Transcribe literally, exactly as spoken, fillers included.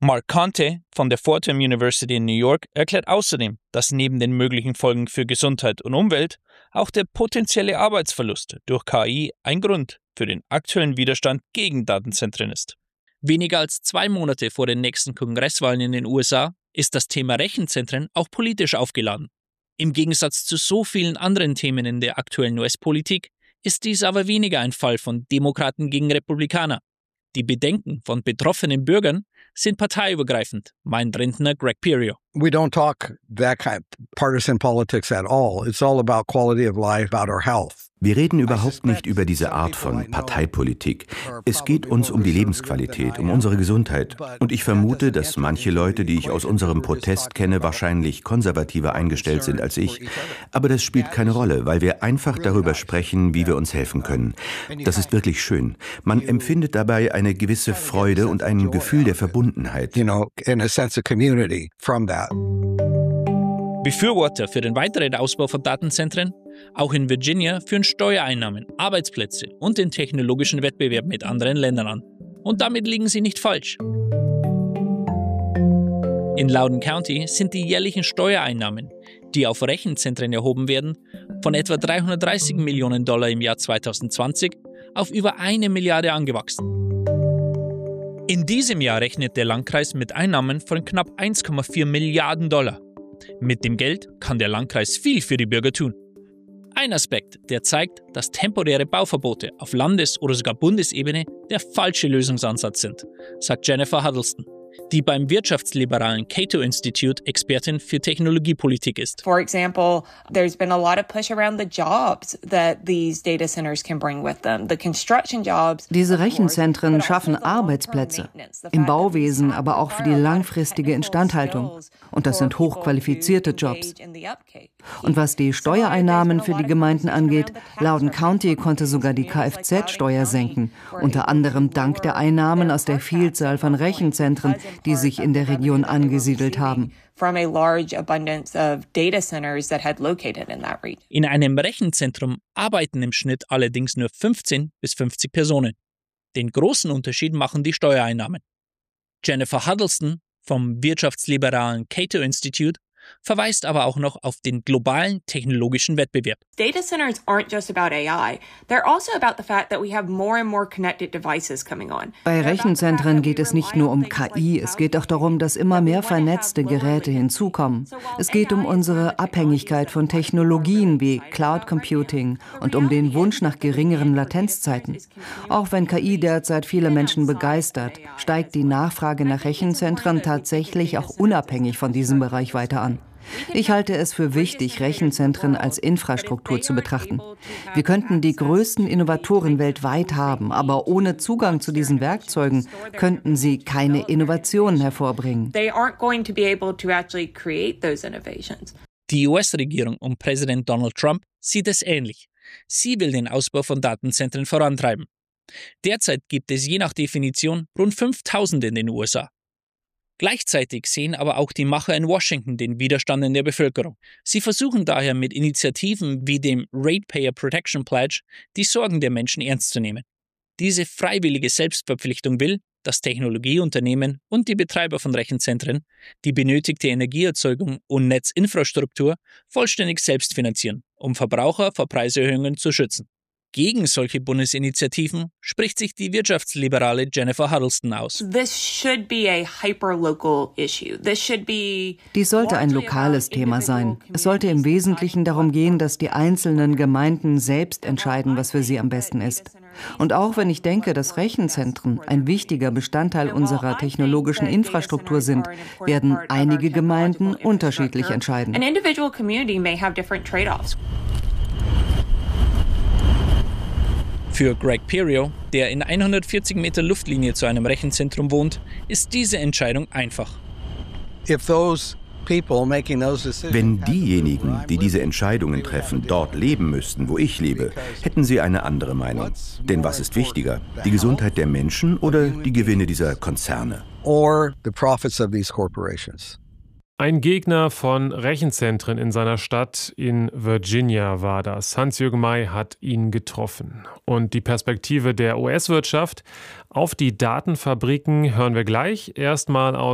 Mark Conte von der Fordham University in New York erklärt außerdem, dass neben den möglichen Folgen für Gesundheit und Umwelt auch der potenzielle Arbeitsverlust durch K I ein Grund für den aktuellen Widerstand gegen Datenzentren ist. Weniger als zwei Monate vor den nächsten Kongresswahlen in den U S A ist das Thema Rechenzentren auch politisch aufgeladen. Im Gegensatz zu so vielen anderen Themen in der aktuellen U S-Politik ist dies aber weniger ein Fall von Demokraten gegen Republikaner. Die Bedenken von betroffenen Bürgern sind parteiübergreifend, meint Rentner Greg Perio. We don't talk that kind of partisan politics at all. It's all about quality of life, about our health. Wir reden überhaupt nicht über diese Art von Parteipolitik. Es geht uns um die Lebensqualität, um unsere Gesundheit. Und ich vermute, dass manche Leute, die ich aus unserem Protest kenne, wahrscheinlich konservativer eingestellt sind als ich. Aber das spielt keine Rolle, weil wir einfach darüber sprechen, wie wir uns helfen können. Das ist wirklich schön. Man empfindet dabei eine gewisse Freude und ein Gefühl der Verbundenheit. You know, and a sense of community from that. Befürworter für den weiteren Ausbau von Datenzentren, auch in Virginia, führen Steuereinnahmen, Arbeitsplätze und den technologischen Wettbewerb mit anderen Ländern an. Und damit liegen sie nicht falsch. In Loudoun County sind die jährlichen Steuereinnahmen, die auf Rechenzentren erhoben werden, von etwa dreihundertdreißig Millionen Dollar im Jahr zweitausendzwanzig auf über eine Milliarde angewachsen. In diesem Jahr rechnet der Landkreis mit Einnahmen von knapp eins Komma vier Milliarden Dollar. Mit dem Geld kann der Landkreis viel für die Bürger tun. Ein Aspekt, der zeigt, dass temporäre Bauverbote auf Landes- oder sogar Bundesebene der falsche Lösungsansatz sind, sagt Jennifer Huddleston, die beim wirtschaftsliberalen Cato Institute Expertin für Technologiepolitik ist. For example, there's been a lot of push around the jobs that these data centers can bring with them. The construction jobs. Diese Rechenzentren schaffen Arbeitsplätze im Bauwesen, aber auch für die langfristige Instandhaltung. Und das sind hochqualifizierte Jobs. Und was die Steuereinnahmen für die Gemeinden angeht, Loudoun County konnte sogar die Kfz-Steuer senken, unter anderem dank der Einnahmen aus der Vielzahl von Rechenzentren, die sich in der Region angesiedelt haben. In einem Rechenzentrum arbeiten im Schnitt allerdings nur fünfzehn bis fünfzig Personen. Den großen Unterschied machen die Steuereinnahmen. Jennifer Huddleston vom wirtschaftsliberalen Cato Institute verweist aber auch noch auf den globalen technologischen Wettbewerb. Data centers aren't just about A I. They're also about the fact that we have more and more connected devices coming on. Bei Rechenzentren geht es nicht nur um K I, es geht auch darum, dass immer mehr vernetzte Geräte hinzukommen. Es geht um unsere Abhängigkeit von Technologien wie Cloud Computing und um den Wunsch nach geringeren Latenzzeiten. Auch wenn K I derzeit viele Menschen begeistert, steigt die Nachfrage nach Rechenzentren tatsächlich auch unabhängig von diesem Bereich weiter an. Ich halte es für wichtig, Rechenzentren als Infrastruktur zu betrachten. Wir könnten die größten Innovatoren weltweit haben, aber ohne Zugang zu diesen Werkzeugen könnten sie keine Innovationen hervorbringen. Die U S-Regierung um Präsident Donald Trump sieht es ähnlich. Sie will den Ausbau von Datenzentren vorantreiben. Derzeit gibt es je nach Definition rund fünftausend in den U S A. Gleichzeitig sehen aber auch die Macher in Washington den Widerstand in der Bevölkerung. Sie versuchen daher mit Initiativen wie dem Ratepayer Protection Pledge die Sorgen der Menschen ernst zu nehmen. Diese freiwillige Selbstverpflichtung will, dass Technologieunternehmen und die Betreiber von Rechenzentren die benötigte Energieerzeugung und Netzinfrastruktur vollständig selbst finanzieren, um Verbraucher vor Preiserhöhungen zu schützen. Gegen solche Bundesinitiativen spricht sich die wirtschaftsliberale Jennifer Huddleston aus. Dies sollte ein lokales Thema sein. Es sollte im Wesentlichen darum gehen, dass die einzelnen Gemeinden selbst entscheiden, was für sie am besten ist. Und auch wenn ich denke, dass Rechenzentren ein wichtiger Bestandteil unserer technologischen Infrastruktur sind, werden einige Gemeinden unterschiedlich entscheiden. Für Greg Perio, der in hundertvierzig Meter Luftlinie zu einem Rechenzentrum wohnt, ist diese Entscheidung einfach. Wenn diejenigen, die diese Entscheidungen treffen, dort leben müssten, wo ich lebe, hätten sie eine andere Meinung. Denn was ist wichtiger, die Gesundheit der Menschen oder die Gewinne dieser Konzerne? Ein Gegner von Rechenzentren in seiner Stadt in Virginia war das. Hans-Jürgen May hat ihn getroffen. Und die Perspektive der U S-Wirtschaft auf die Datenfabriken hören wir gleich. Erstmal aus